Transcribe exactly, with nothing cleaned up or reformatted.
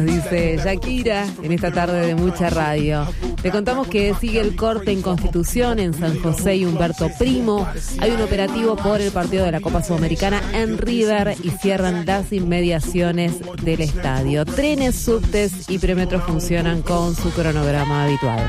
Dice Shakira en esta tarde de mucha radio. Te contamos que sigue el corte en Constitución, en San José y Humberto Primo. Hay un operativo por el partido de la Copa Sudamericana en River y cierran las inmediaciones del estadio. Trenes, subtes y premetros funcionan con su cronograma habitual.